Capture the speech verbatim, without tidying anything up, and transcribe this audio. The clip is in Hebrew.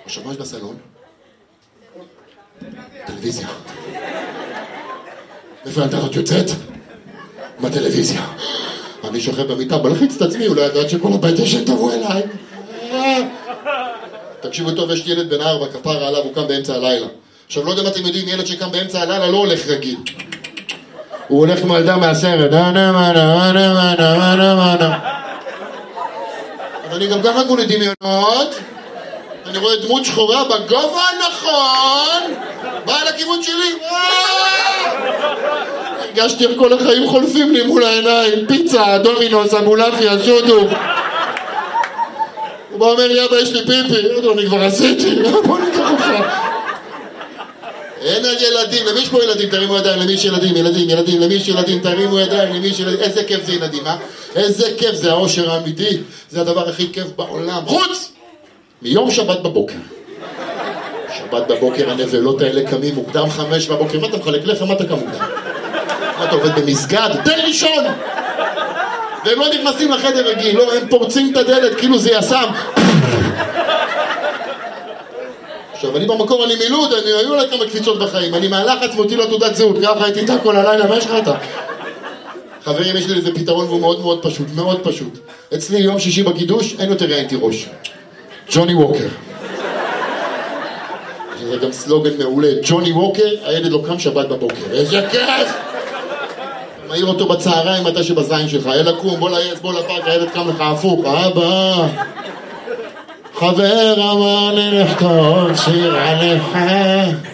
עכשיו, מה יש בסלון? טלוויזיה. איפה האנטנות יוצאת? בטלוויזיה. אני שוכב במיטה, בלחיץ את עצמי, אולי ידעת שכל הבית ישן תבוא אליי. תקשיבו טוב, יש ילד בן ארבע, כפרה עליו, הוא קם באמצע הלילה. עכשיו, לא יודע אם אתם יודעים, ילד שקם באמצע הלילה לא הולך רגיל. הוא הולך כמו ילדה מהסרט. אבל אני גם ככה כולי דמיונות. אני רואה דמות שחורה בגובה הנכון. באה לכיוון שלי. הרגשתי איך כל החיים חולפים לי מול העיניים. פיצה, דומינוס, אמולפיה, סודו. הוא בא אומר לי, אבא, יש לי פיפי. אני כבר עשיתי. בוא ניקח אותך. אין על ילדים, למי יש פה ילדים? תרימו ידיים, למי יש ילדים, ילדים, ילדים, למי יש ילדים, תרימו ידיים, למי יש ילדים. איזה כיף זה ילדים, אה? איזה כיף, זה האושר האמיתי. זה הדבר הכי כיף בעולם. חוץ! מיום שבת בבוקר. שבת בבוקר הנבלות האלה קמים מוקדם חמש בבוקר. מה אתה מחלק לחם? מה אתה קם מוקדם? מה אתה עובד במסגד? תן לישון! והם לא נכנסים לחדר רגיל, לא, הם פורצים את הדלת כאילו זה יסם. עכשיו, אני במקור, אני מילוד, אני היו לה כמה קפיצות בחיים, אני מהלחץ מוציא לו תעודת זהות, ככה הייתי איתה כל הלילה, מה יש לך איתה? חברים, יש לי איזה פתרון והוא מאוד מאוד פשוט, מאוד פשוט. אצלי יום שישי בקידוש, אין יותר ראיינתי ראש. ג'וני ווקר. זה גם סלוגן מעולה, ג'וני ווקר, הילד לא קם שבת בבוקר. איזה כיף! מעיר אותו בצהריים, מתי שבזין שלך, אלה קום, בוא לעץ, בוא לפאק, הילד קם לך הפוך, אבא! חבר אמר לי לכתוב שיר עליך